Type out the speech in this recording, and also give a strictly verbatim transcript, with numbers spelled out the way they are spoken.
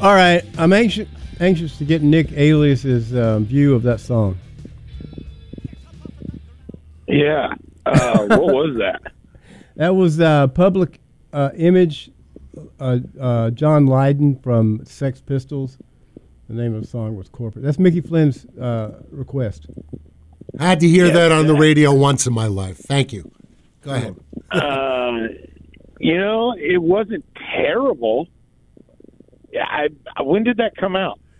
All right, I'm anxious anxious to get Nick Alias's um, view of that song. Yeah. Uh, what was that? That was uh, Public uh, Image, uh, uh, John Lydon from Sex Pistols. The name of the song was Corporate. That's Mickey Flynn's uh, request. I had to hear Yeah, that on the yeah. radio once in my life. Thank you. Go ahead. Uh, you know, it wasn't terrible. Yeah, I, when did that come out?